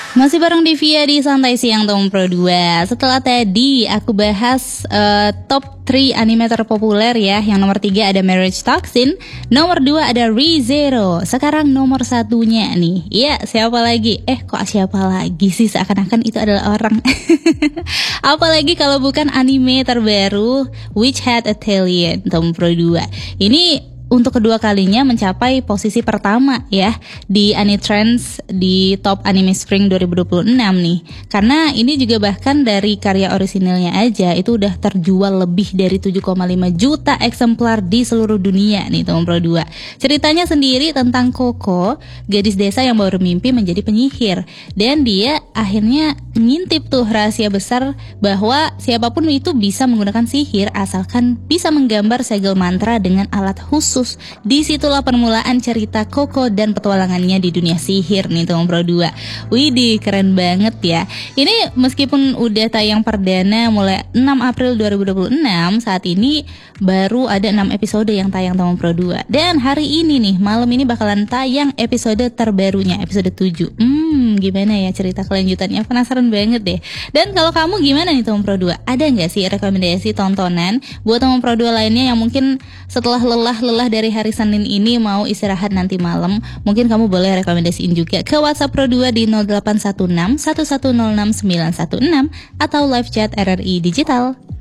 Masih bareng Divya di Santai Siang Tom Pro 2. Setelah tadi aku bahas top 3 anime terpopuler ya. Yang nomor 3 ada Marriage Toxin, nomor 2 ada ReZero. Sekarang nomor satunya nih. Iya, siapa lagi? Kok siapa lagi sih? Seakan-akan itu adalah orang. Apalagi kalau bukan anime terbaru Witch Hat Atelier Tom Pro 2. Ini untuk kedua kalinya mencapai posisi pertama ya di Anitrends di Top Anime Spring 2026 nih. Karena ini juga bahkan dari karya orisinilnya aja itu udah terjual lebih dari 7,5 juta eksemplar di seluruh dunia nih Tom Pro 2. Ceritanya sendiri tentang Koko, gadis desa yang baru mimpi menjadi penyihir. Dan dia akhirnya ngintip tuh rahasia besar bahwa siapapun itu bisa menggunakan sihir asalkan bisa menggambar segel mantra dengan alat khusus. Disitulah permulaan cerita Koko dan petualangannya di dunia sihir nih Tom Pro 2. Widih, keren banget ya. Ini meskipun udah tayang perdana mulai 6 April 2026, saat ini baru ada 6 episode yang tayang Tom Pro 2. Dan hari ini nih, malam ini bakalan tayang episode terbarunya, episode 7. Gimana ya cerita kelanjutannya? Penasaran banget deh. Dan kalau kamu gimana nih Tom Pro 2? Ada gak sih rekomendasi tontonan buat Tom Pro 2 lainnya yang mungkin setelah lelah dari hari Senin ini mau istirahat nanti malam? Mungkin kamu boleh rekomendasiin juga ke WhatsApp Pro 2 di 0816 1106 916 atau live chat RRI Digital.